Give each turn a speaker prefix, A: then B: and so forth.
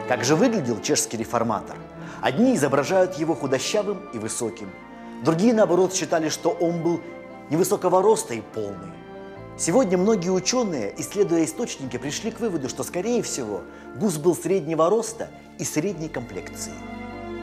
A: Как же выглядел чешский реформатор? Одни изображают его худощавым и высоким, другие, наоборот, считали, что он был невысокого роста и полный. Сегодня многие ученые, исследуя источники, пришли к выводу, что, скорее всего, Гус был среднего роста и средней комплекции.